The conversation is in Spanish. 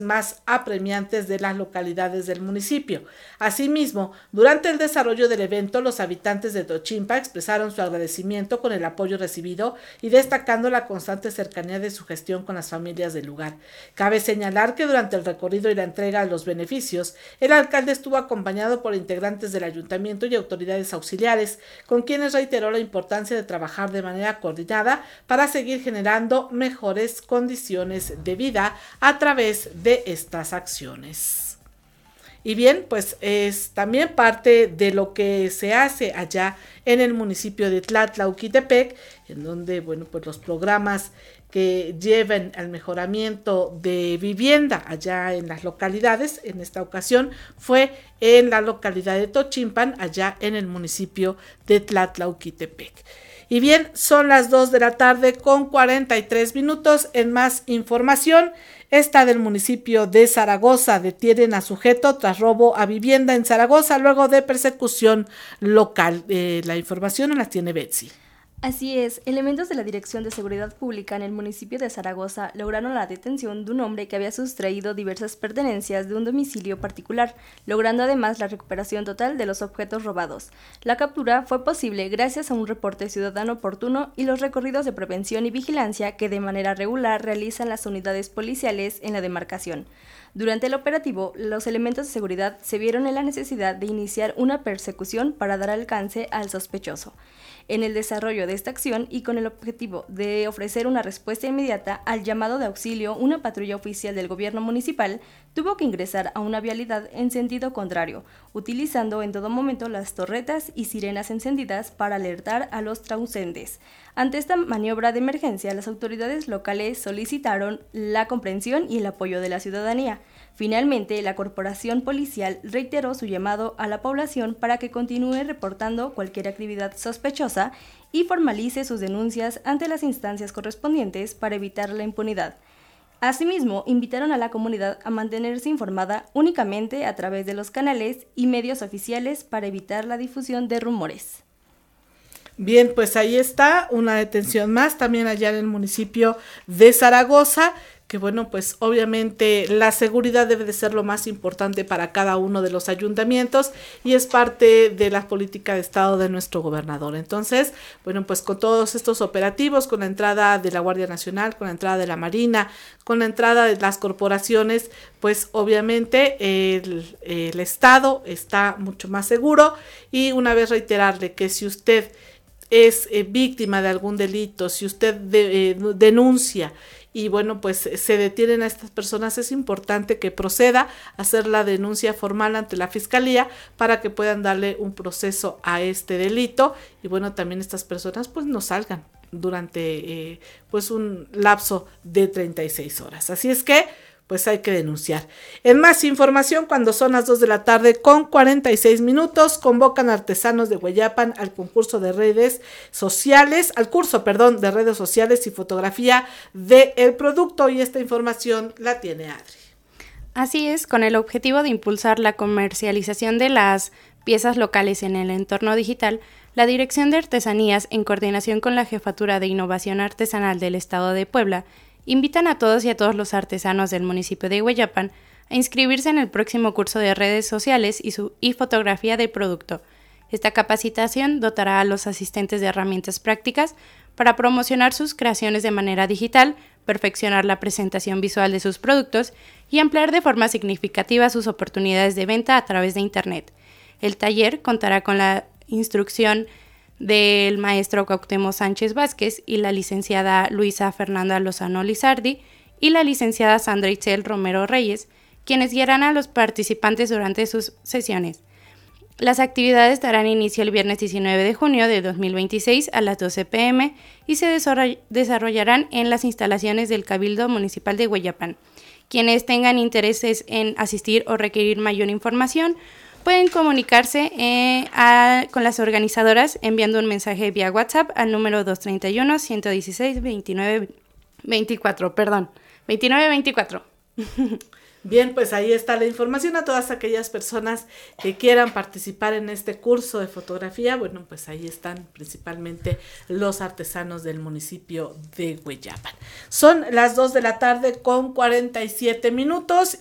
más apremiantes de las localidades del municipio. Asimismo, durante el desarrollo del evento, los habitantes de Tochimpa expresaron su agradecimiento con el apoyo recibido y destacando la constante cercanía de su gestión con las familias del lugar. Cabe señalar que durante el recorrido y la entrega de los beneficios, el alcalde estuvo acompañado por integrantes del ayuntamiento y autoridades auxiliares, con quienes reiteró la importancia de trabajar de manera coordinada para seguir generando mejores condiciones de vida a través de estas acciones. Y bien, pues es también parte de lo que se hace allá en el municipio de Tlatlauquitepec, en donde, bueno, pues los programas que lleven al mejoramiento de vivienda allá en las localidades, en esta ocasión fue en la localidad de Tochimpan, allá en el municipio de Tlatlauquitepec. Y bien, son las 2 de la tarde con 43 minutos. En más información, esta del municipio de Zaragoza: detienen a sujeto tras robo a vivienda en Zaragoza luego de persecución local. La información la tiene Betsy. Así es, elementos de la Dirección de Seguridad Pública en el municipio de Zaragoza lograron la detención de un hombre que había sustraído diversas pertenencias de un domicilio particular, logrando además la recuperación total de los objetos robados. La captura fue posible gracias a un reporte ciudadano oportuno y los recorridos de prevención y vigilancia que de manera regular realizan las unidades policiales en la demarcación. Durante el operativo, los elementos de seguridad se vieron en la necesidad de iniciar una persecución para dar alcance al sospechoso. En el desarrollo de esta acción y con el objetivo de ofrecer una respuesta inmediata al llamado de auxilio, una patrulla oficial del gobierno municipal tuvo que ingresar a una vialidad en sentido contrario, utilizando en todo momento las torretas y sirenas encendidas para alertar a los transeúntes. Ante esta maniobra de emergencia, las autoridades locales solicitaron la comprensión y el apoyo de la ciudadanía. Finalmente, la corporación policial reiteró su llamado a la población para que continúe reportando cualquier actividad sospechosa y formalice sus denuncias ante las instancias correspondientes para evitar la impunidad. Asimismo, invitaron a la comunidad a mantenerse informada únicamente a través de los canales y medios oficiales para evitar la difusión de rumores. Bien, pues ahí está una detención más, también allá en el municipio de Zaragoza, que bueno, pues obviamente la seguridad debe de ser lo más importante para cada uno de los ayuntamientos y es parte de la política de Estado de nuestro gobernador. Entonces, bueno, pues con todos estos operativos, con la entrada de la Guardia Nacional, con la entrada de la Marina, con la entrada de las corporaciones, pues obviamente el Estado está mucho más seguro. Y una vez reiterarle que si usted es víctima de algún delito, si usted denuncia y bueno, pues se detienen a estas personas, es importante que proceda a hacer la denuncia formal ante la Fiscalía para que puedan darle un proceso a este delito y bueno, también estas personas pues no salgan durante pues un lapso de 36 horas. Así es que pues hay que denunciar. En más información, cuando son las 2 de la tarde con 46 minutos, convocan artesanos de Hueyapan al concurso de redes sociales, al curso, de redes sociales y fotografía del producto, y esta información la tiene Adri. Así es, con el objetivo de impulsar la comercialización de las piezas locales en el entorno digital, la Dirección de Artesanías, en coordinación con la Jefatura de Innovación Artesanal del Estado de Puebla, invitan a todos y a todos los artesanos del municipio de Hueyapan a inscribirse en el próximo curso de redes sociales y fotografía del producto. Esta capacitación dotará a los asistentes de herramientas prácticas para promocionar sus creaciones de manera digital, perfeccionar la presentación visual de sus productos y ampliar de forma significativa sus oportunidades de venta a través de Internet. El taller contará con la instrucción del maestro Cuauhtémoc Sánchez Vázquez y la licenciada Luisa Fernanda Lozano Lizardi y la licenciada Sandra Itzel Romero Reyes, quienes guiarán a los participantes durante sus sesiones. Las actividades darán inicio el viernes 19 de junio de 2026 a las 12 p.m. y se desarrollarán en las instalaciones del Cabildo Municipal de Hueyapan. Quienes tengan intereses en asistir o requerir mayor información pueden comunicarse con las organizadoras enviando un mensaje vía WhatsApp al número 231-116-2924. Bien, pues ahí está la información a todas aquellas personas que quieran participar en este curso de fotografía. Bueno, pues ahí están principalmente los artesanos del municipio de Hueyapan. Son las 2 de la tarde con 47 minutos.